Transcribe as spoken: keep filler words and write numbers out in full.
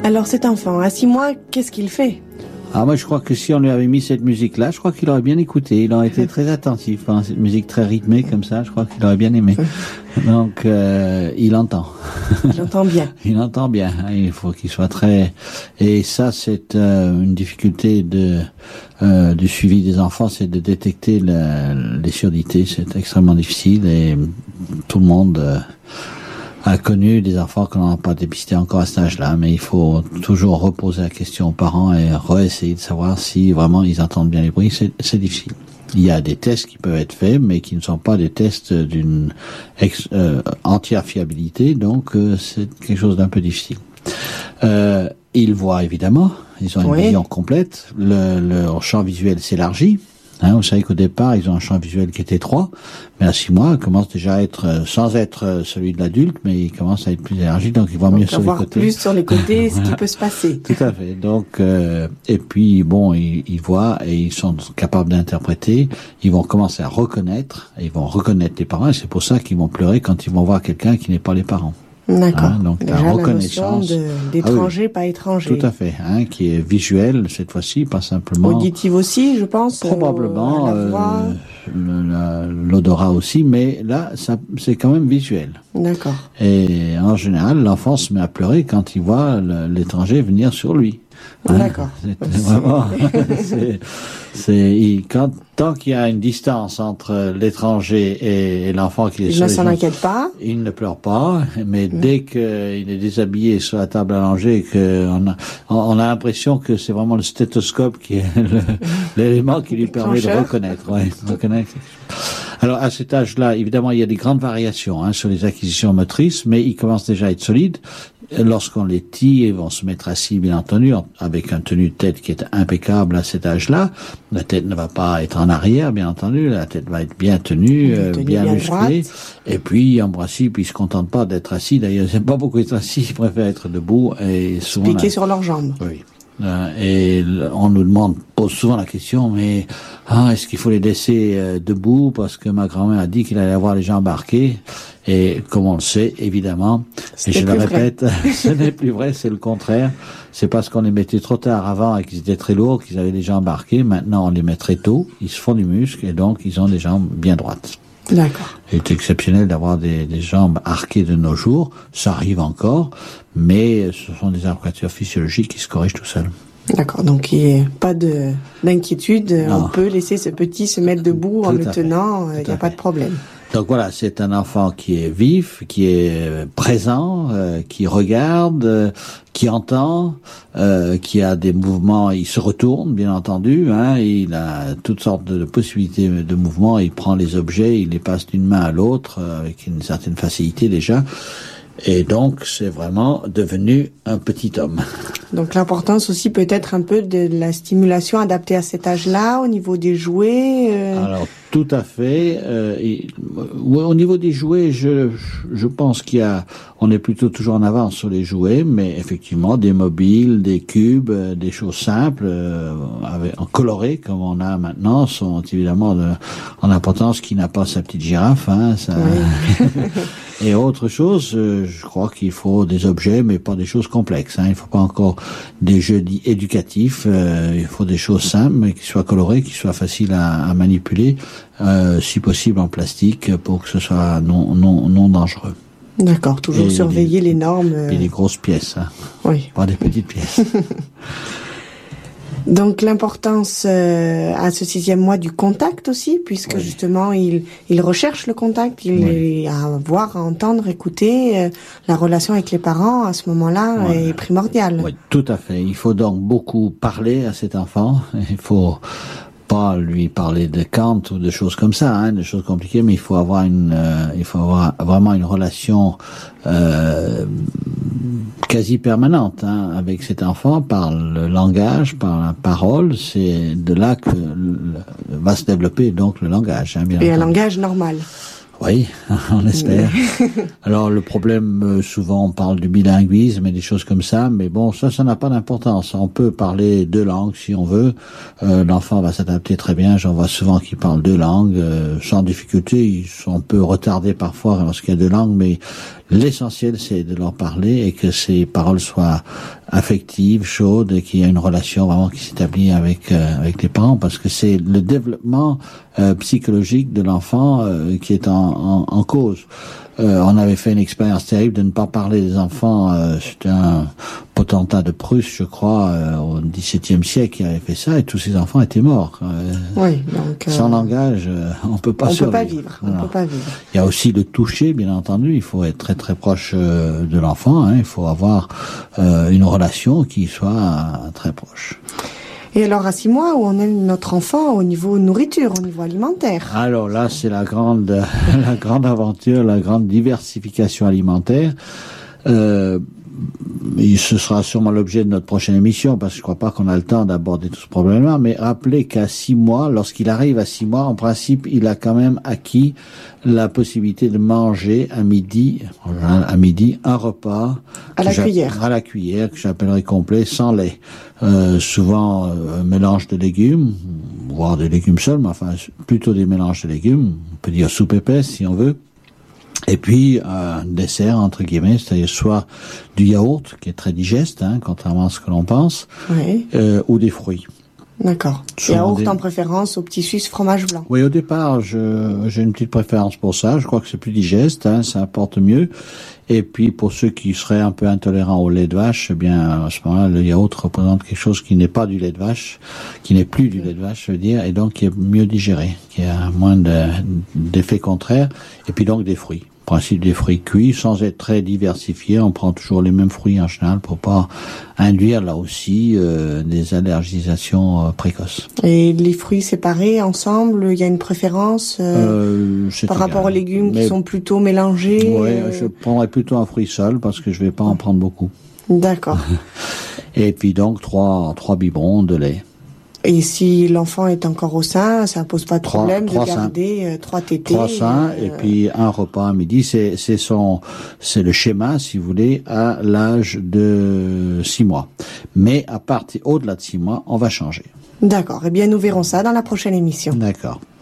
Alors cet enfant, à six mois, qu'est-ce qu'il fait? Ah, moi, je crois que si on lui avait mis cette musique-là, je crois qu'il aurait bien écouté. Il aurait été très attentif. Hein, cette musique très rythmée comme ça, je crois qu'il aurait bien aimé. Donc, euh, il entend. Il entend bien. Il entend bien. Hein, il faut qu'il soit très... Et ça, c'est euh, une difficulté de euh, du suivi des enfants, c'est de détecter la, les surdités. C'est extrêmement difficile et tout le monde... Euh, a connu des enfants qu'on n'a pas dépistés encore à cet âge-là, mais il faut toujours reposer la question aux parents et réessayer de savoir si vraiment ils entendent bien les bruits. C'est, c'est difficile. Il y a des tests qui peuvent être faits, mais qui ne sont pas des tests d'une ex, euh, entière fiabilité, donc euh, c'est quelque chose d'un peu difficile. Euh, ils voient évidemment, ils ont une oui. vision complète, le, leur champ visuel s'élargit. Hein, vous savez qu'au départ, ils ont un champ visuel qui est étroit, mais à six mois, ils commencent déjà à être, sans être celui de l'adulte, mais ils commencent à être plus élargis, donc ils voient donc mieux sur les côtés. Plus sur les côtés ce qui peut se passer. Tout à fait. Donc, euh, et puis, bon, ils, ils voient et ils sont capables d'interpréter, ils vont commencer à reconnaître, et ils vont reconnaître les parents, et c'est pour ça qu'ils vont pleurer quand ils vont voir quelqu'un qui n'est pas les parents. D'accord. Hein, donc déjà, la reconnaissance de, d'étranger, ah oui, pas étranger. Tout à fait, hein, qui est visuel cette fois-ci, pas simplement. Auditive aussi, je pense. Probablement, euh, la voix. Euh, le, la, l'odorat aussi, mais là, ça, c'est quand même visuel. D'accord. Et en général, l'enfant se met à pleurer quand il voit le, l'étranger venir sur lui. Hein, d'accord. C'est vraiment, c'est, c'est, il, quand, tant qu'il y a une distance entre l'étranger et, et l'enfant qui est il sur ne les s'en gens, inquiète pas. Il ne pleure pas, mais mmh. dès qu'il est déshabillé sur la table à manger, qu'on a, on a l'impression que c'est vraiment le stéthoscope qui est le, l'élément qui lui permet de reconnaître, ouais, reconnaître. Alors, à cet âge-là, évidemment, il y a des grandes variations, hein, sur les acquisitions motrices, mais ils commencent déjà à être solides. Lorsqu'on les tire, ils vont se mettre assis, bien entendu, avec un tenue de tête qui est impeccable à cet âge-là. La tête ne va pas être en arrière, bien entendu. La tête va être bien tenue, euh, bien, bien musclée. Et puis, en principe, ils se contentent pas d'être assis. D'ailleurs, ils n'aiment pas beaucoup être assis. Ils préfèrent être debout et souvent... Piquer sur leurs jambes. Oui. Euh, et on nous demande, pose souvent la question, mais ah, est-ce qu'il faut les laisser euh, debout parce que ma grand-mère a dit qu'il allait avoir les jambes arquées? Et comme on le sait, évidemment, et je le répète, ce n'est plus vrai, c'est le contraire. C'est parce qu'on les mettait trop tard avant et qu'ils étaient très lourds qu'ils avaient les jambes arquées. Maintenant, on les met très tôt, ils se font du muscle et donc ils ont des jambes bien droites. D'accord. Il est exceptionnel d'avoir des, des jambes arquées de nos jours. Ça arrive encore, mais ce sont des arcatures physiologiques qui se corrigent tout seuls. D'accord, donc il n'y a pas de, d'inquiétude. Non. On peut laisser ce petit se mettre debout tout en le tenant, il n'y a pas de problème. Donc voilà, c'est un enfant qui est vif, qui est présent, euh, qui regarde, euh, qui entend, euh, qui a des mouvements, il se retourne, bien entendu, hein, il a toutes sortes de possibilités de mouvements, il prend les objets, il les passe d'une main à l'autre, euh, avec une certaine facilité déjà. Et donc, c'est vraiment devenu un petit homme. Donc, l'importance aussi peut-être un peu de la stimulation adaptée à cet âge-là, au niveau des jouets. Euh... Alors, tout à fait. Euh, et, au niveau des jouets, je, je pense qu'il y a, on est plutôt toujours en avance sur les jouets, mais effectivement, des mobiles, des cubes, euh, des choses simples, euh, avec, en coloré comme on a maintenant, sont évidemment de, en importance. Qui n'a pas sa petite girafe, hein, ça. Oui. Et autre chose, euh, je crois qu'il faut des objets, mais pas des choses complexes. Hein. Il ne faut pas encore des jeux dits éducatifs. Euh, il faut des choses simples, mais qui soient colorées, qui soient faciles à, à manipuler, euh, si possible en plastique, pour que ce soit non non non dangereux. D'accord, toujours et surveiller les, les normes. Et les grosses pièces, hein. Oui. Pas des petites pièces. Donc l'importance euh, à ce sixième mois du contact aussi, puisque oui. justement il il recherche le contact, il oui. à voir, à entendre, écouter. Euh, la relation avec les parents à ce moment-là oui. est primordiale. Oui, tout à fait. Il faut donc beaucoup parler à cet enfant. Il faut pas lui parler de Kant ou de choses comme ça, hein, de choses compliquées, mais il faut avoir une, euh, il faut avoir vraiment une relation euh, quasi permanente hein, avec cet enfant par le langage, par la parole. C'est de là que le, va se développer donc le langage. Hein, bien Et entendu. Un langage normal. Oui, on espère. Alors le problème, souvent on parle du bilinguisme et des choses comme ça, mais bon, ça, ça n'a pas d'importance. On peut parler deux langues si on veut. Euh, l'enfant va s'adapter très bien. J'en vois souvent qui parlent deux langues euh, sans difficulté. Ils sont un peu retardés parfois lorsqu'il y a deux langues, mais L'essentiel, c'est de leur parler et que ces paroles soient affectives, chaudes, et qu'il y ait une relation vraiment qui s'établit avec euh, avec les parents, parce que c'est le développement euh, psychologique de l'enfant euh, qui est en, en, en cause. Euh, on avait fait une expérience terrible de ne pas parler des enfants. Euh, C'était un potentat de Prusse, je crois, euh, au dix-septième siècle qui avait fait ça, et tous ces enfants étaient morts. Euh, oui, donc euh, sans langage, euh, on peut pas on survivre. peut pas vivre. On peut pas vivre. Il y a aussi le toucher, bien entendu. Il faut être très très proche euh, de l'enfant. Hein. Il faut avoir euh, une relation qui soit euh, très proche. Et alors à six mois, où on est notre enfant au niveau nourriture, au niveau alimentaire? Alors là, c'est la grande la grande aventure, la grande diversification alimentaire. Euh, Et ce sera sûrement l'objet de notre prochaine émission, parce que je crois pas qu'on a le temps d'aborder tout ce problème-là. Mais rappelez qu'à six mois, lorsqu'il arrive à six mois, en principe, il a quand même acquis la possibilité de manger à midi, à midi, un repas à la cuillère, à la cuillère que j'appellerais complet, sans lait. Euh, souvent euh, un mélange de légumes, voire des légumes seuls, mais enfin plutôt des mélanges de légumes. On peut dire soupe épaisse si on veut. Et puis un dessert entre guillemets, c'est-à-dire soit du yaourt qui est très digeste, hein, contrairement à ce que l'on pense, oui. euh, ou des fruits. D'accord. Yaourt des... en préférence au petit suisse fromage blanc. Oui, au départ, je, j'ai une petite préférence pour ça. Je crois que c'est plus digeste, hein, ça apporte mieux. Et puis pour ceux qui seraient un peu intolérants au lait de vache, eh bien à ce moment-là, le yaourt représente quelque chose qui n'est pas du lait de vache, qui n'est plus du lait de vache, je veux dire, et donc qui est mieux digéré, qui a moins de, d'effets contraires. Et puis donc des fruits. Principe des fruits cuits, sans être très diversifié, on prend toujours les mêmes fruits en général pour pas induire là aussi euh, des allergisations euh, précoces. Et les fruits séparés ensemble, il y a une préférence euh, euh, par égal. rapport aux légumes Mais, qui sont plutôt mélangés? Oui, euh... je prendrais plutôt un fruit seul parce que je vais pas en prendre beaucoup. D'accord. Et puis donc trois trois biberons de lait. Et si l'enfant est encore au sein, ça pose pas de trois, problème trois de garder euh, trois tétés. Trois seins euh... et puis un repas à midi. C'est c'est son c'est le schéma, si vous voulez, à l'âge de six mois. Mais à partir au-delà de six mois, on va changer. D'accord. Eh bien, nous verrons ça dans la prochaine émission. D'accord.